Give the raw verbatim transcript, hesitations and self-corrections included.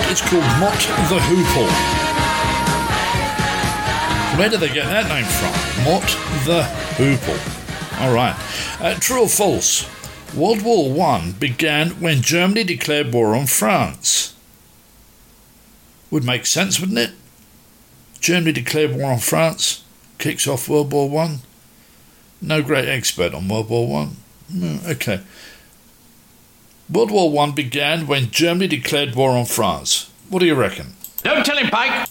It's called Mott the Hoople. Where did they get that name from? Mott the Hoople. All right. Uh, true or false? World War One began when Germany declared war on France. Would make sense, wouldn't it? Germany declared war on France, kicks off World War One. No great expert on World War One. No, okay. World War One began when Germany declared war on France. What do you reckon? Don't tell him, Pike.